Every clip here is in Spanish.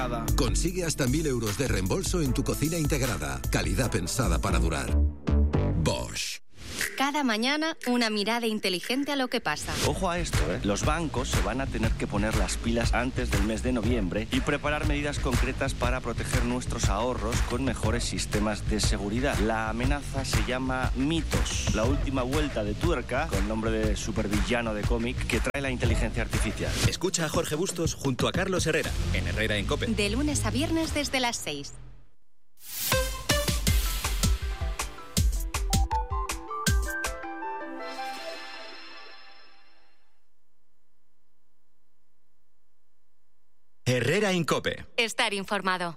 Consigue hasta 1.000 euros de reembolso en tu cocina integrada. Calidad pensada para durar. Bosch. Cada mañana, una mirada inteligente a lo que pasa. Ojo a esto, ¿eh? Los bancos se van a tener que poner las pilas antes del mes de noviembre y preparar medidas concretas para proteger nuestros ahorros con mejores sistemas de seguridad. La amenaza se llama Mitos, la última vuelta de tuerca, con nombre de supervillano de cómic, que trae la inteligencia artificial. Escucha a Jorge Bustos junto a Carlos Herrera, en Herrera en COPE. De lunes a viernes desde las 6. Herrera en COPE. Estar informado.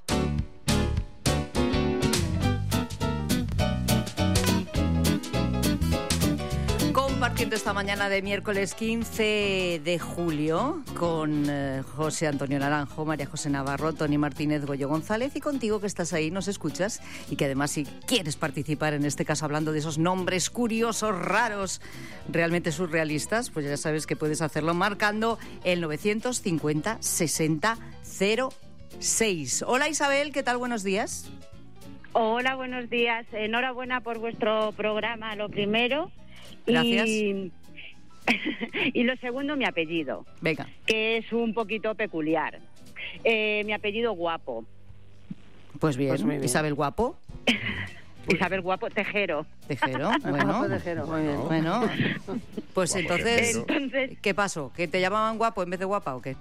Compartiendo esta mañana de miércoles 15 de julio con José Antonio Naranjo, María José Navarro, Tony Martínez, Goyo González y contigo que estás ahí, nos escuchas y que además si quieres participar en este caso hablando de esos nombres curiosos, raros, realmente surrealistas, pues ya sabes que puedes hacerlo marcando el 950 60 06. Hola Isabel, ¿qué tal? Buenos días. Hola, buenos días. Enhorabuena por vuestro programa, lo primero. Gracias. Y lo segundo, mi apellido. Venga. Que es un poquito peculiar. Mi apellido Guapo. Pues bien, Pues muy bien. Isabel Guapo. Isabel Guapo Tejero. Tejero, bueno. Tejero, muy bien. Bueno, pues Guapo entonces, Tejero. ¿qué pasó? ¿Que te llamaban guapo en vez de guapa o qué?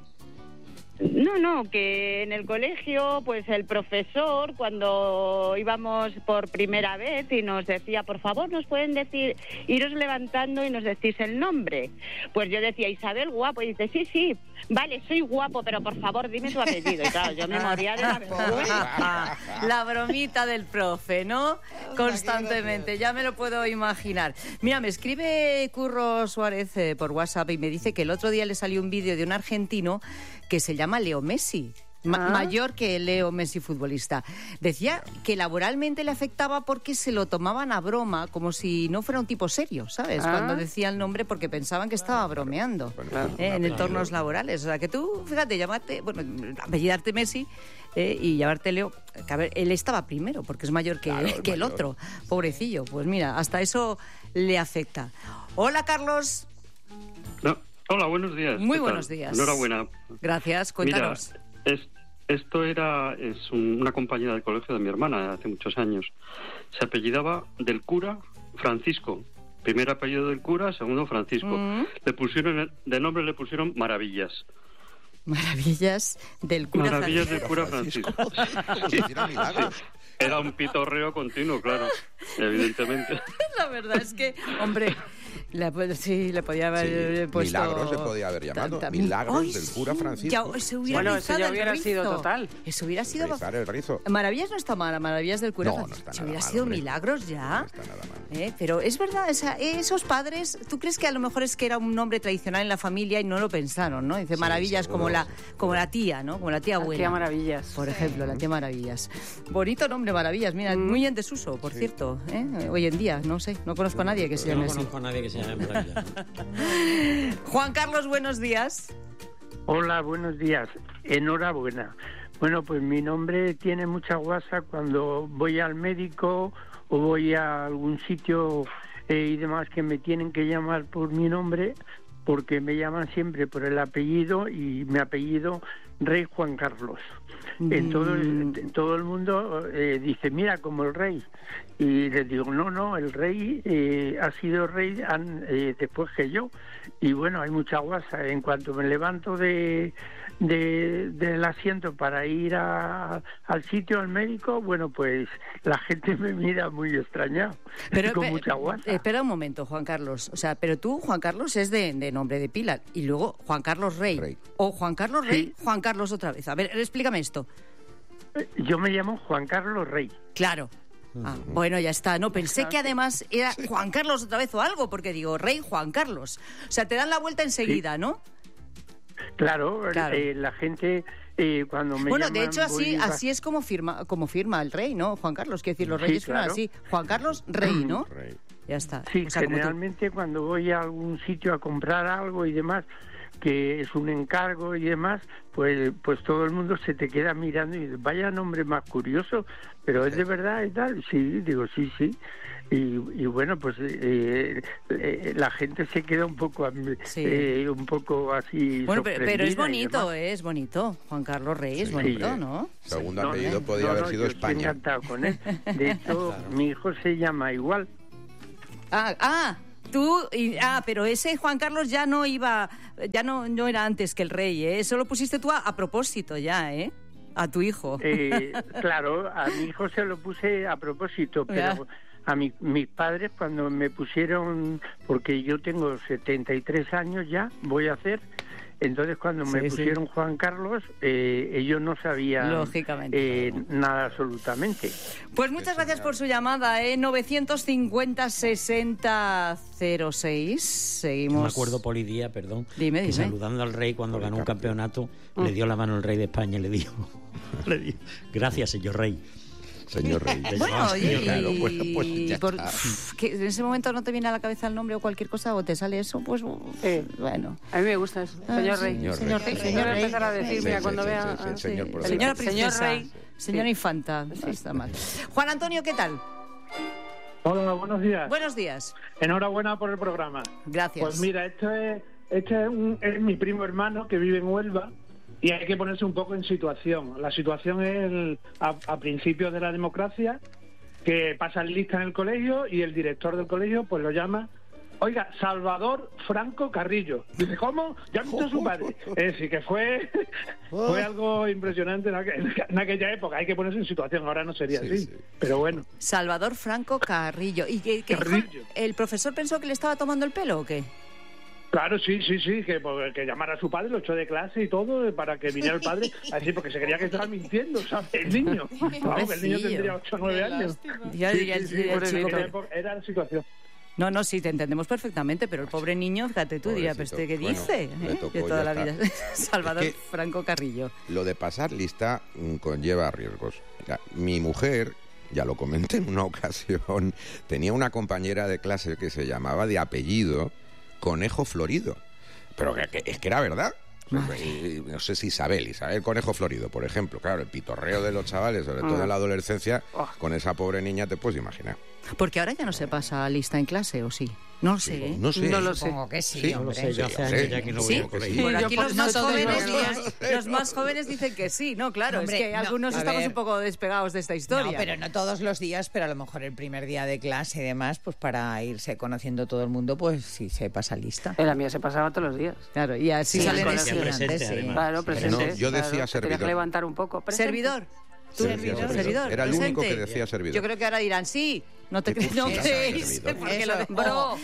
No, que en el colegio, pues el profesor, cuando íbamos por primera vez y nos decía, por favor, nos pueden decir, iros levantando y nos decís el nombre. Pues yo decía, Isabel Guapo, y dice, sí, vale, soy guapo, pero por favor, dime tu apellido. Y claro, yo me moría de la vergüenza. La bromita del profe, ¿no? Constantemente, ya me lo puedo imaginar. Mira, me escribe Curro Suárez por WhatsApp y me dice que el otro día le salió un vídeo de un argentino que se llama Leo Messi. Mayor que Leo Messi futbolista. Decía que laboralmente le afectaba porque se lo tomaban a broma, como si no fuera un tipo serio, ¿sabes? Cuando decía el nombre porque pensaban que estaba bromeando en entornos laborales. O sea, que tú, fíjate, apellidarte Messi y llamarte Leo, que a ver, él estaba primero porque es mayor que el otro. Pobrecillo. Pues mira, hasta eso le afecta. Hola, Carlos. No. Hola, buenos días. Muy buenos días. Enhorabuena. Gracias, cuéntanos. Mira, esto es una compañera del colegio de mi hermana hace muchos años. Se apellidaba del cura Francisco. Primer apellido del cura, segundo Francisco. Le pusieron le pusieron Maravillas. Maravillas del cura Maravillas Francisco. del cura Francisco. Sí. Era un pitorreo continuo, claro, evidentemente. La verdad es que, hombre, le podía haber puesto... Milagros le podía haber llamado. Milagros del cura Francisco. Eso ya hubiera sido total. Eso hubiera sido... Rizar el rizo. Maravillas no está mal, Maravillas del cura Francisco. No está si nada hubiera mal, sido hombre. Milagros ya. No está nada mal. Pero es verdad, esos padres, ¿tú crees que a lo mejor es que era un nombre tradicional en la familia y no lo pensaron, ¿no? Dice Maravillas seguro. como la tía, ¿no? Como la tía abuela. La tía Maravillas. Por ejemplo, la tía Maravillas. Bonito nombre, Maravillas. Mira, muy en desuso, por cierto. Hoy en día, no sé, no conozco a nadie que se llame así. No conozco a nadie que se llame Maravillas. Juan Carlos, buenos días. Hola, buenos días. Enhorabuena. Bueno, pues mi nombre tiene mucha guasa cuando voy al médico o voy a algún sitio y demás que me tienen que llamar por mi nombre, porque me llaman siempre por el apellido y mi apellido Rey Juan Carlos. En todo el mundo dice, mira, como el rey. Y les digo, no, el rey ha sido rey después que yo. Y bueno, hay mucha guasa. En cuanto me levanto del asiento para ir al sitio, al médico, bueno, pues la gente me mira muy extrañado. Pero con mucha guasa. Espera un momento, Juan Carlos. O sea, pero tú, Juan Carlos, es de nombre de pila. Y luego Juan Carlos Rey. O Juan Carlos Rey, sí. Juan Carlos otra vez. A ver, explícame esto. Yo me llamo Juan Carlos Rey. Claro. Bueno, ya está. No, pensé que además era Juan Carlos otra vez o algo, porque digo, Rey Juan Carlos. O sea, te dan la vuelta enseguida, ¿no? Claro. La gente cuando me bueno, llaman, de hecho así es como firma el rey, ¿no? Juan Carlos, quiero decir, los reyes firman así. Juan Carlos Rey, ¿no? Rey. Ya está. Sí, o sea, generalmente cuando voy a algún sitio a comprar algo y demás, que es un encargo y demás, pues todo el mundo se te queda mirando y dice, vaya nombre más curioso, pero es de verdad y tal. Sí, digo, sí. Y bueno, pues la gente se queda un poco así. Bueno, pero es bonito, Juan Carlos Rey, es bonito, ¿no? Segundo apellido podría haber sido España. Estoy encantado con él. De hecho, mi hijo se llama igual. Pero ese Juan Carlos ya no era antes que el Rey, ¿eh? Eso lo pusiste tú a propósito ya, ¿eh? A tu hijo. Claro, a mi hijo se lo puse a propósito, pero a mis padres cuando me pusieron, porque yo tengo 73 años ya, voy a hacer, entonces cuando me pusieron Juan Carlos, ellos no sabían lógicamente nada absolutamente. Pues muchas gracias por su llamada, 950-60-06. Seguimos. Yo me acuerdo, Polidía, perdón, dime. Saludando al Rey cuando ganó un campeonato, le dio la mano al Rey de España y le dijo, gracias, señor Rey. Señor Rey. Bueno, pues ya está. ¿Que en ese momento no te viene a la cabeza el nombre o cualquier cosa o te sale eso? Pues bueno. A mí me gusta eso. Señor Rey. Señor Rey. Señor Rey. Empezar a decirme cuando vea... Señor Rey. Señora Infanta. No está mal. Juan Antonio, ¿qué tal? Hola, buenos días. Buenos días. Enhorabuena por el programa. Gracias. Pues mira, este es mi primo hermano que vive en Huelva. Y hay que ponerse un poco en situación. La situación es a principios de la democracia, que pasan lista en el colegio y el director del colegio pues lo llama, oiga, Salvador Franco Carrillo. Dice, ¿cómo? Ya ha visto a su padre. Es decir, que fue algo impresionante en aquella época. Hay que ponerse en situación, ahora no sería así. Pero bueno. Salvador Franco Carrillo. ¿Y que el profesor pensó que le estaba tomando el pelo o qué? Claro, sí, que llamara a su padre, lo echó de clase y todo, para que viniera el padre, así, porque se creía que estaba mintiendo, ¿sabes? El niño. Claro, que el niño tendría 8 o 9 años. Era la situación. No, sí, te entendemos perfectamente, pero el pobre niño, fíjate tú, diría, pero ¿qué dice? De toda la vida. Salvador Franco Carrillo. Lo de pasar lista conlleva riesgos. Mi mujer, ya lo comenté en una ocasión, tenía una compañera de clase que se llamaba de apellido Conejo Florido, pero es que era verdad. No sé si Isabel Conejo Florido, por ejemplo. Claro, el pitorreo de los chavales, sobre todo en la adolescencia, con esa pobre niña te puedes imaginar. Porque ahora ya no se pasa lista en clase, ¿o sí? No lo sé, ¿eh? No sé. No lo sé. Supongo que sí, No lo sé, yo hace años ya que no voy a por ahí. Por aquí los más jóvenes dicen que sí. No, claro, hombre, es que algunos estamos un poco despegados de esta historia. No, pero no todos los días, pero a lo mejor el primer día de clase y demás, pues para irse conociendo todo el mundo, pues sí se pasa lista. La mía se pasaba todos los días. Claro, y así salen presente. Claro, presente. No, yo decía servidor. Tenías que levantar un poco. ¿Servidor? ¿Tú servidor? Era el único que decía servidor. Yo creo que ahora dirán sí. No creéis, porque lo de bro.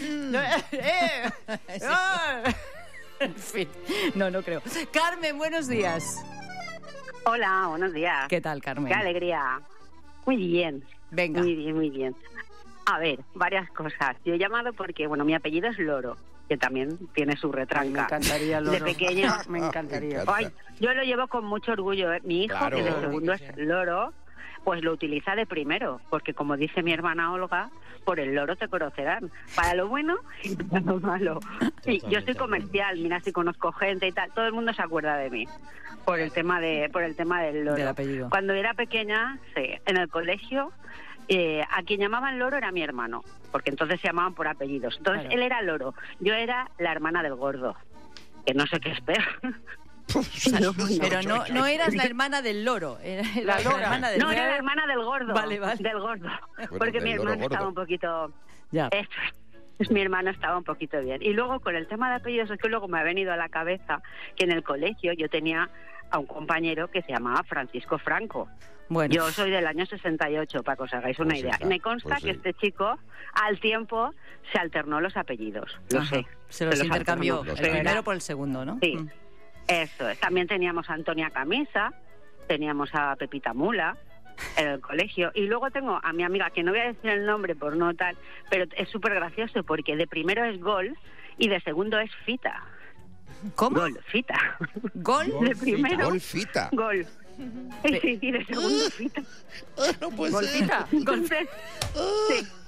En fin, no creo. Carmen, buenos días. Hola, buenos días. ¿Qué tal, Carmen? Qué alegría. Muy bien. Venga. Muy bien. A ver, varias cosas. Yo he llamado porque, mi apellido es Loro, que también tiene su retranca. Me encantaría, Loro. De pequeño. Me encantaría. Ay, yo lo llevo con mucho orgullo. Mi hijo, claro, que de segundo es Loro, pues lo utiliza de primero, porque como dice mi hermana Olga, por el loro te conocerán, para lo bueno y para lo malo. Sí, yo soy comercial, mira, si conozco gente y tal, todo el mundo se acuerda de mí por el tema del loro. Del apellido. Cuando era pequeña, sí, en el colegio, a quien llamaban Loro era mi hermano, porque entonces se llamaban por apellidos. Entonces él era Loro, yo era la hermana del gordo, que no sé qué es peor. Pero no eras la hermana del loro, era la hermana del... No, era la hermana del gordo. Vale. Del gordo. Bueno, porque mi hermano estaba un poquito... Ya. Mi hermano estaba un poquito bien. Y luego con el tema de apellidos, es que luego me ha venido a la cabeza que en el colegio yo tenía a un compañero que se llamaba Francisco Franco. Bueno. Yo soy del año 68, para que os hagáis una idea. Y me consta que este chico, al tiempo, se alternó los apellidos. Lo sé. Se los intercambió, el primero por el segundo, ¿no? Sí. Eso es. También teníamos a Antonia Camisa, teníamos a Pepita Mula en el colegio. Y luego tengo a mi amiga, que no voy a decir el nombre por no tal, pero es súper gracioso porque de primero es Gol y de segundo es Fita. ¿Cómo? Gol, Fita. ¿Gol? De primero. Gol, Fita. Gol. Sí, y de segundo Fita. No puede ser. Golfita. Entonces, sí.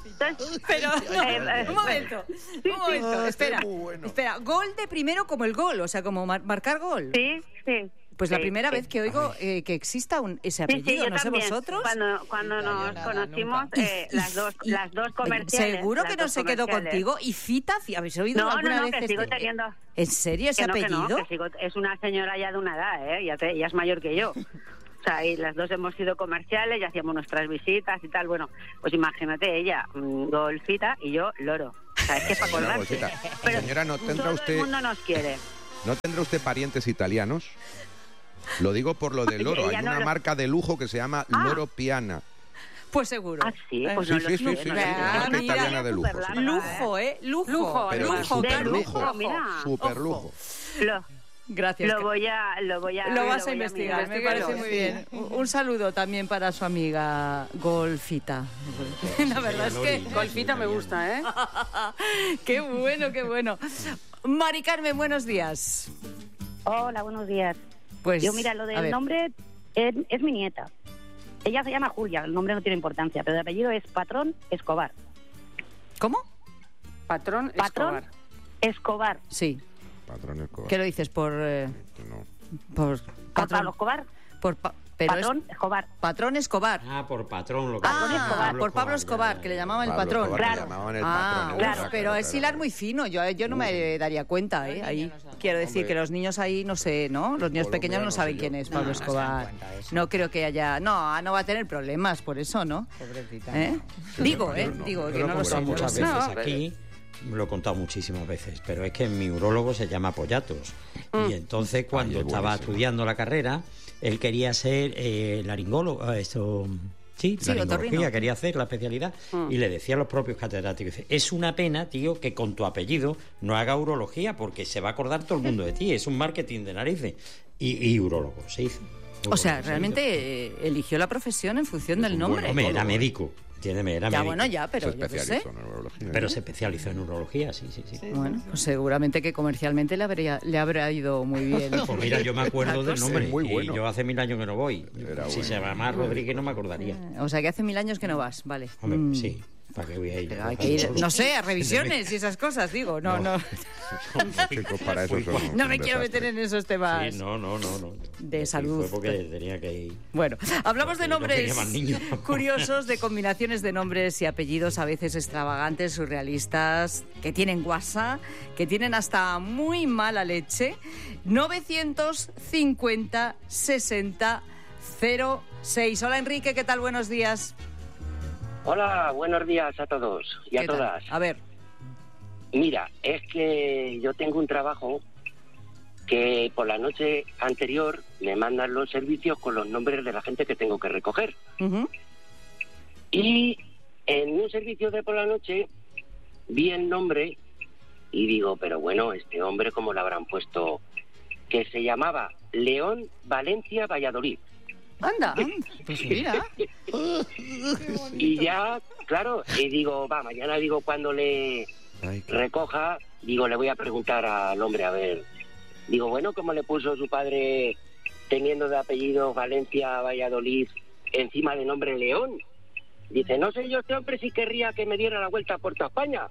Entonces, Pero, un momento. Espera, bueno. espera. Gol de primero como el gol, o sea, como marcar gol. Sí. Pues la Sí, primera sí. vez que oigo que exista ese apellido, yo no sé también. vosotros. Cuando nos conocimos, las dos comerciales. Seguro que las no dos se quedó comerciales. contigo. ¿Y Fita? ¿Habéis oído alguna No, vez que sigo este? teniendo. ¿En serio ese Que no, apellido? que sigo, es una señora ya de una edad, ¿eh? Ya es mayor que yo. O sea, y las dos hemos sido comerciales y hacíamos nuestras visitas y tal. Bueno, pues imagínate, ella, Golfita, y yo, Loro. O sea, es que para Señora acordarse. Golfita, Pero señora, ¿no tendrá todo usted- el mundo nos quiere. ¿No tendrá usted parientes italianos? Lo digo por lo del loro. Ella Hay no una lo- marca de lujo que se llama Loro Piana. Pues seguro. Ah, sí, pues Sí, no sí, lo sí, sé, sí, no sí, lo sé. marca mira. italiana de lujo. Superlarga, Lujo, ¿eh? Lujo. Pero Lujo, super Carlos. lujo, mira. super lujo. Gracias. Lo voy a Lo vas a investigar, me parece muy bien. Un saludo también para su amiga Golfita. La verdad es que... Golfita me gusta, ¿eh? Qué bueno, qué bueno. Mari Carmen, buenos días. Hola, buenos días. Pues, Yo, mira, lo a del ver. nombre es mi nieta. Ella se llama Julia, el nombre no tiene importancia, pero el apellido es Patrón Escobar. ¿Cómo? Patrón Escobar. Sí. Patrón Escobar. ¿Qué lo dices? Por Pablo Escobar. Pero Patrón Escobar. Patrón Escobar. Ah, por patrón. Lo que por Pablo Escobar, que le llamaban el Pablo patrón. Escobar, que le llamaban el patrón, claro, claro, pero claro, es hilar muy fino. Yo no me daría cuenta, ¿eh? Ahí quiero decir que los niños ahí, no sé, ¿no? Los niños pequeños no saben quién es Pablo Escobar. No creo que haya... No va a tener problemas por eso, ¿no? Pobrecita. ¿Eh? Digo que Lo no he lo sé. contado no lo muchas sé. veces aquí. Lo he contado muchísimas veces, pero es que mi urólogo se llama Pollatos. Y entonces, cuando Ay, es estaba buenísimo. estudiando la carrera, él quería ser laringólogo. Sí, laringología, otorrino. quería hacer la especialidad. Y le decía a los propios catedráticos, dice, es una pena, tío, que con tu apellido no haga urología, porque se va a acordar todo el mundo de ti. Es un marketing de narices. Y urólogo se hizo. O sea, Urólogo se hizo. realmente eligió la profesión en función del nombre. Hombre, era médico. Entiéndeme, era Ya, médico. bueno, ya, pero Se yo qué sé. especializó en urología. Pero se especializó en urología, sí. Bueno, pues seguramente que comercialmente le habrá ido muy bien. Pues mira, yo me acuerdo del nombre. Es muy bueno. Y yo hace 1000 años que no voy. Era Si bueno. se llama Rodríguez no me acordaría. O sea, que hace 1000 años que no vas, vale. Hombre, sí. ¿Para qué voy a ir? Pero hay que ir, no sé, a revisiones y esas cosas, digo. No Chicos, para eso son no un me quiero desastre. meter en esos temas Sí, no. de Sí, salud. Fue porque tenía que ir. Bueno, hablamos de No nombres quería más niños. curiosos, de combinaciones de nombres y apellidos a veces extravagantes, surrealistas, que tienen guasa, que tienen hasta muy mala leche. 950 60 06. Hola Enrique, ¿qué tal? Buenos días. Hola, buenos días a todos y a ¿Qué tal? todas. A ver. Mira, es que yo tengo un trabajo que por la noche anterior me mandan los servicios con los nombres de la gente que tengo que recoger. Ujú. Y en un servicio de por la noche vi el nombre y digo, pero bueno, este hombre, ¿cómo le habrán puesto? Que se llamaba León Valencia Valladolid. Anda, pues mira. Y ya, claro, y digo, mañana digo cuando le recoja, digo, le voy a preguntar al hombre, a ver. Digo, bueno, ¿cómo le puso su padre teniendo de apellido Valencia Valladolid encima del nombre León? Dice, no sé yo, este hombre sí querría que me diera la vuelta a Puerto España.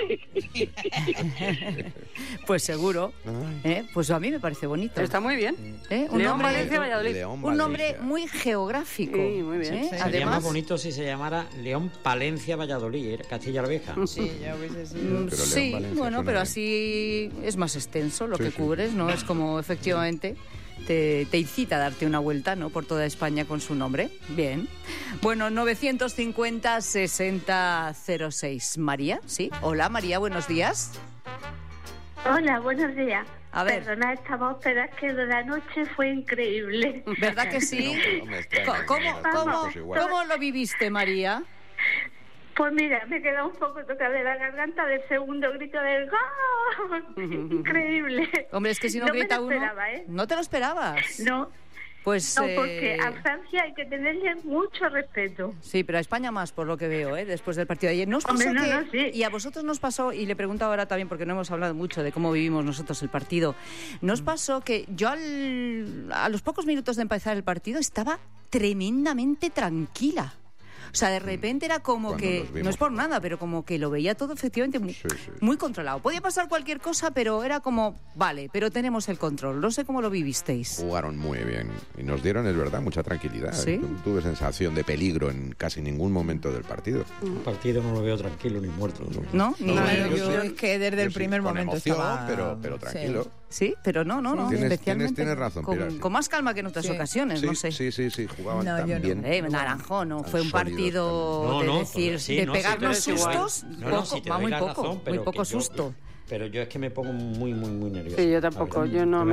Pues seguro. Pues a mí me parece bonito. Está muy bien. Un León, nombre, Valencia, Valladolid. un nombre muy geográfico. Sí, muy bien. Sería Además, más bonito si se llamara León Palencia Valladolid, ¿eh? Castilla la Vieja. Sí, ya hubiese sido. sí, bueno, pero así es más extenso lo que cubres, ¿no? Es como efectivamente te incita a darte una vuelta, ¿no? Por toda España con su nombre. Bien. Bueno, 950 60 06. María, ¿sí? Hola María, buenos días. Hola, buenos días. A ver. Perdona esta voz, pero es que de la noche fue increíble. ¿Verdad que sí? No me extraña, ¿Cómo lo viviste, María? Pues mira, me queda un poco tocada de la garganta del segundo grito del ¡gol! Increíble. Hombre, es que si no, me grita lo uno... esperaba, ¿eh? ¿No te lo esperabas? No. Pues, No, porque a Francia hay que tenerle mucho respeto. Sí, pero a España más, por lo que veo, después del partido de ayer. ¿No os pasó Hombre, no, que... no, sí. Y a vosotros nos pasó, y le pregunto ahora también, porque no hemos hablado mucho de cómo vivimos nosotros el partido, ¿nos pasó que yo a los pocos minutos de empezar el partido estaba tremendamente tranquila? O sea, de repente era como Cuando que, nos vimos. no es por nada, pero como que lo veía todo efectivamente muy controlado. Podía pasar cualquier cosa, pero era como, vale, pero tenemos el control. No sé cómo lo vivisteis. Jugaron muy bien y nos dieron, es verdad, mucha tranquilidad. ¿Sí? No tuve sensación de peligro en casi ningún momento del partido. Un partido no lo veo tranquilo ni muerto. ¿No? Yo es que desde el primer con momento emoción, estaba... pero tranquilo. Sí, pero no, especialmente Tienes razón, Pilar. con más calma que en otras ocasiones, no sé. Sí, jugaban tan bien. Naranjo, no fue un Sólidos partido de decir, de pegarnos sustos, muy poco susto. Pero yo es que me pongo muy nervioso. Sí, yo tampoco, yo no me